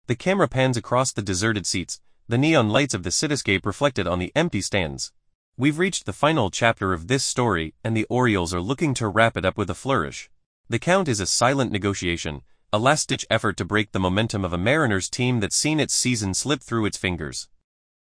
The camera pans across the deserted seats, the neon lights of the cityscape reflected on the empty stands. We've reached the final chapter of this story, and the Orioles are looking to wrap it up with a flourish. The count is a silent negotiation, a last-ditch effort to break the momentum of a Mariners team that's seen its season slip through its fingers.